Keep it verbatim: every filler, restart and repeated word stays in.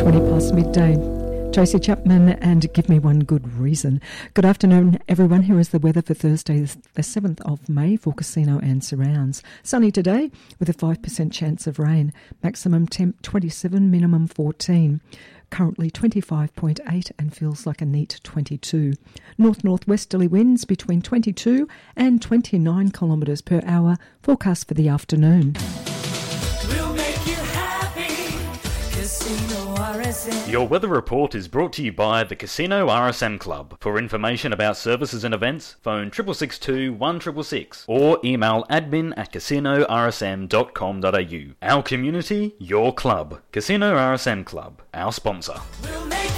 twenty past midday. Tracy Chapman and Give Me One Good Reason. Good afternoon, everyone. Here is the weather for Thursday, the seventh of May for Casino and surrounds. Sunny today with a five percent chance of rain. Maximum temp twenty-seven, minimum fourteen. Currently twenty-five point eight and feels like a neat twenty-two. North-northwesterly winds between twenty-two and twenty-nine kilometres per hour. Forecast for the afternoon. We'll make you happy. Casino R S M. Your weather report is brought to you by the Casino R S M Club. For information about services and events, phone six six two, one six six six or email admin at casino r s m dot com dot a u. Our community, your club. Casino R S M Club, our sponsor. We'll